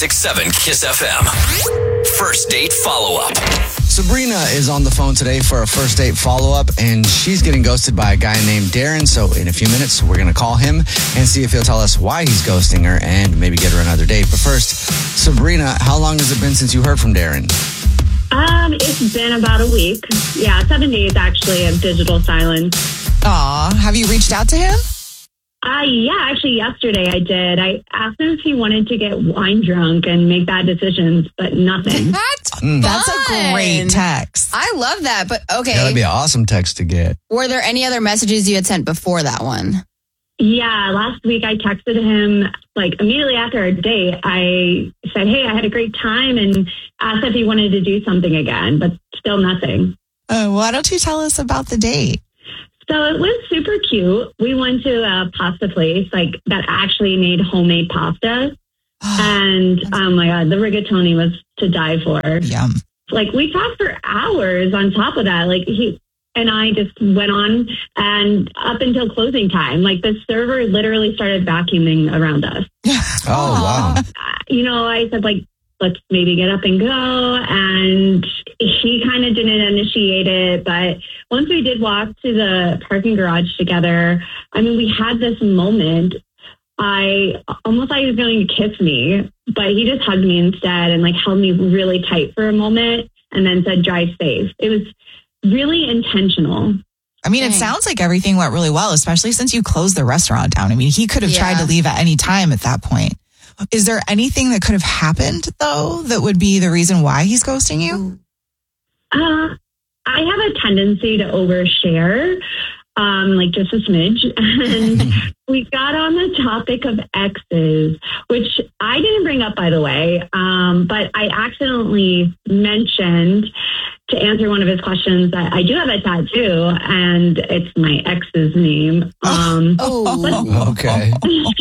106.7 Kiss FM. First date follow-up. Sabrina is on the phone today for a first date follow-up, and she's getting ghosted by a guy named Darren. So in a few minutes, we're going to call him and see if he'll tell us why he's ghosting her and maybe get her another date. But first, Sabrina, how long has it been since you heard from Darren? It's been about a week. Yeah, 7 days actually of digital silence. Aw, have you reached out to him? Yeah, actually yesterday I did. I asked him if he wanted to get wine drunk and make bad decisions, but nothing. That's a great text. I love that, but okay. Yeah, that'd be an awesome text to get. Were there any other messages you had sent before that one? Yeah, last week I texted him, like immediately after our date. I said, hey, I had a great time, and asked if he wanted to do something again, but still nothing. Why don't you tell us about the date? So it was super cute. We went to a pasta place like that actually made homemade pasta. And oh my God, the rigatoni was to die for. Yum. Like we talked for hours on top of that. Like he and I just went on and up until closing time, like the server literally started vacuuming around us. Oh, wow. I said like, let's maybe get up and go. And he kind of didn't initiate it. But once we did walk to the parking garage together, we had this moment. I almost thought he was going to kiss me, but he just hugged me instead and like held me really tight for a moment and then said, drive safe. It was really intentional. It sounds like everything went really well, especially since you closed the restaurant down. He could have tried to leave at any time at that point. Is there anything that could have happened, though, that would be the reason why he's ghosting you? I have a tendency to overshare, like just a smidge. And we got on the topic of exes, which I didn't bring up, by the way, but I accidentally mentioned to answer one of his questions that I do have a tattoo, and it's my ex's name. Okay.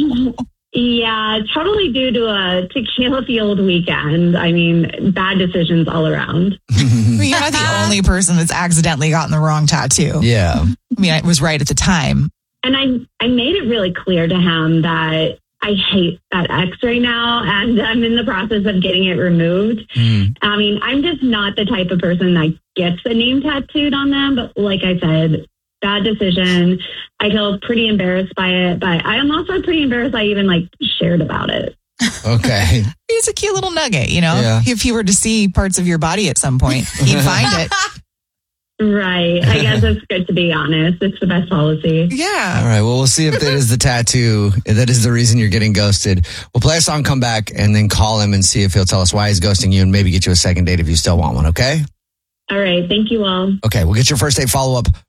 Yeah, totally due to a tequila-fueled weekend. Bad decisions all around. You're not the only person that's accidentally gotten the wrong tattoo. Yeah. It was right at the time. And I made it really clear to him that I hate that X right now, and I'm in the process of getting it removed. I'm just not the type of person that gets a name tattooed on them, but like I said, bad decision. I feel pretty embarrassed by it, but I am also pretty embarrassed I even shared about it. Okay. It's a cute little nugget, Yeah. If he were to see parts of your body at some point, he'd find it. Right. I guess it's good to be honest. It's the best policy. Yeah. All right. Well, we'll see if that is the tattoo. That is the reason you're getting ghosted. We'll play a song, come back, and then call him and see if he'll tell us why he's ghosting you and maybe get you a second date if you still want one, okay? All right. Thank you all. Okay. We'll get your first date follow-up